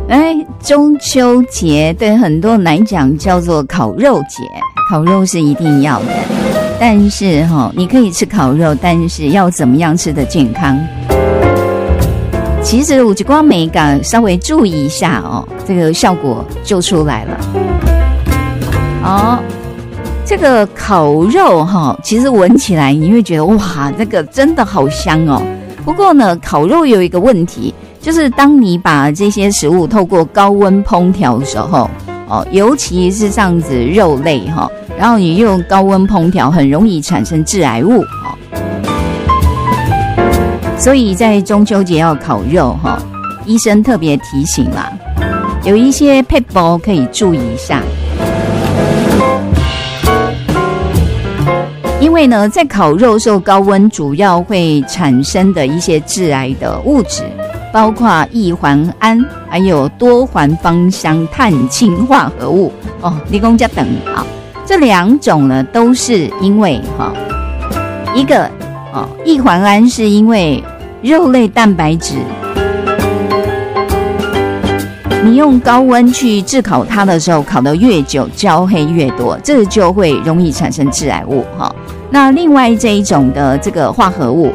中秋节对很多人来讲叫做烤肉节，烤肉是一定要的，但是你可以吃烤肉，但是要怎么样吃得健康？其实有一些美感稍微注意一下这个效果就出来了。这个烤肉其实闻起来你会觉得哇，这个真的好香哦。不过呢，烤肉有一个问题，就是当你把这些食物透过高温烹调的时候尤其是这样子肉类然后你用高温烹调，很容易产生致癌物所以在中秋节要烤肉医生特别提醒啦，有一些撇步可以注意一下。因为呢，在烤肉受高温主要会产生的一些致癌的物质，包括异环胺，还有多环芳香碳氢化合物你说这等这两种呢都是因为一个异环胺是因为肉类蛋白质你用高温去炙烤它的时候，烤得越久焦黑越多，这就会容易产生致癌物那另外这一种的这个化合物